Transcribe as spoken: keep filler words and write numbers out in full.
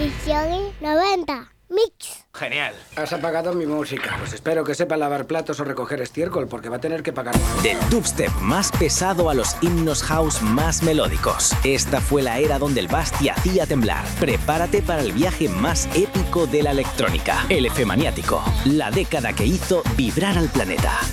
Edición noventa. Mix. Genial. Has apagado mi música. Pues espero que sepa lavar platos o recoger estiércol, porque va a tener que pagar más. Del dubstep más pesado a los himnos house más melódicos. Esta fue la era donde el bass te hacía temblar. Prepárate para el viaje más épico de la electrónica. El F-Maniático. La década que hizo vibrar al planeta.